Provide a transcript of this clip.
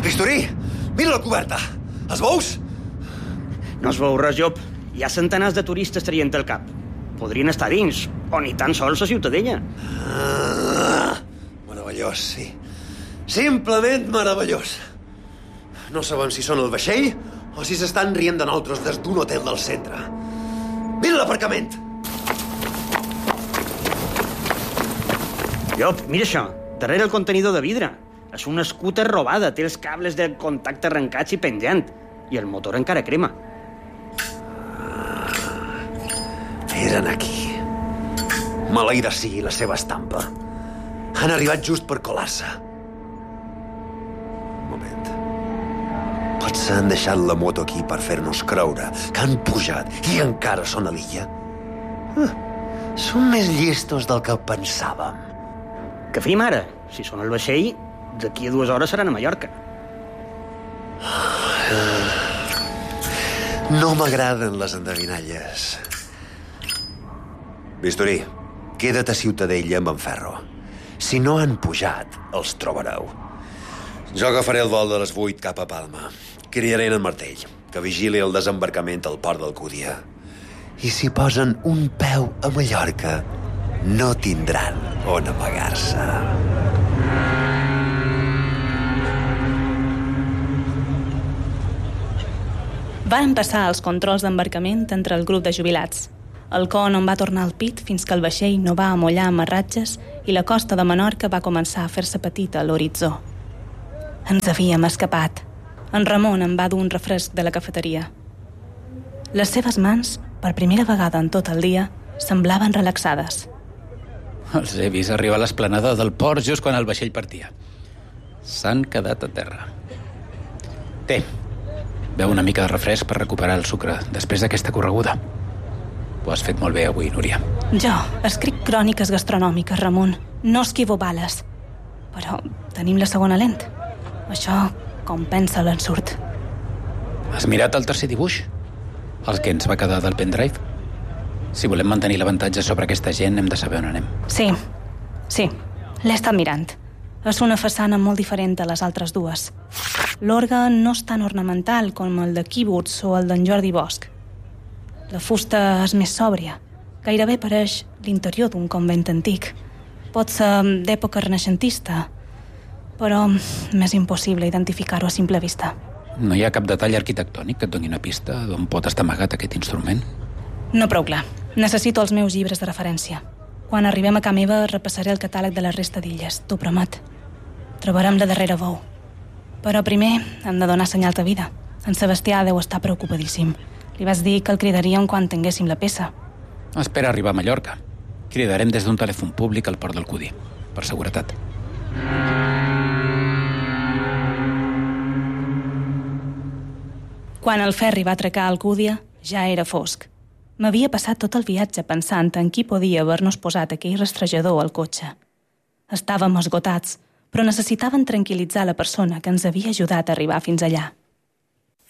Bisturí, mira la coberta. Es veus? No es veu res, Llop. Hi ha centenars de turistes traient el cap. Podrien estar dins, o ni tan sols a Ciutadella. Meravellós, sí. Simplement meravellós. No sabem si són el vaixell o si s'estan rient de nosaltres des d'un hotel del centre. Mira l'aparcament! Llop, mira això. Darrere el contenidor de vidre. És una scooter robada. Té els cables de contacte arrencats i penjant. I el motor encara crema. Eren aquí. Maleïda sigui la seva estampa. Han arribat just per colar-se. Un moment. Potser han deixat la moto aquí per fer-nos creure que han pujat i encara són a l'illa. Són més llestos del que pensàvem. Què fem ara? Si són al vaixell, d'aquí a 2 hores seran a Mallorca. No m'agraden les endevinalles. Bisturí, queda't a Ciutadella amb en Ferro. Si no han pujat, els trobareu. Jo agafaré el vol de les 8 cap a Palma. Criaré en Martell, que vigili el desembarcament al port d'Alcúdia. I si posen un peu a Mallorca, no tindran on amagar-se. Van passar els controls d'embarcament entre el grup de jubilats. El con on va tornar al pit fins que el vaixell no va amollar amarratges i la costa de Menorca va començar a fer-se petita a l'horitzó. Ens havíem escapat. En Ramon em va dur un refresc de la cafeteria. Les seves mans, per primera vegada en tot el dia, semblaven relaxades. Els he vist arribar a l'esplanada del port just quan el vaixell partia. S'han quedat a terra. Té, beu una mica de refresc per recuperar el sucre després d'aquesta correguda. Ho has fet molt bé avui, Núria. Jo escric cròniques gastronòmiques, Ramon. No esquivo bales. Però tenim la segona lent. Això compensa l'ensurt. Has mirat el tercer dibuix? El que ens va quedar del pendrive? Si volem mantenir l'avantatge sobre aquesta gent, hem de saber on anem. Sí. L'he estat mirant. És una façana molt diferent a les altres dues. L'orgue no és tan ornamental com el de Quibuts o el d'en Jordi Bosch. La fusta és més sòbria. Gairebé pareix l'interior d'un convent antic. Pot ser d'època renaixentista, però m'és impossible identificar-ho a simple vista. No hi ha cap detall arquitectònic que et doni una pista d'on pot estar amagat aquest instrument? No prou clar. Necessito els meus llibres de referència. Quan arribem a ca meva repassaré el catàleg de la resta d'illes, t'ho promet. Trobarem la darrera bou. Però primer hem de donar senyal de vida. En Sebastià deu estar preocupadíssim. Li vaig dir que el cridaríem quan tinguéssim la peça. Espera arribar a Mallorca. Cridarem des d'un telèfon públic al port d'Alcúdia, per seguretat. Quan el ferri va atracar a Alcúdia, ja era fosc. M'havia passat tot el viatge pensant en qui podia haver-nos posat aquell rastrejador al cotxe. Estàvem esgotats, però necessitaven tranquil·litzar la persona que ens havia ajudat a arribar fins allà.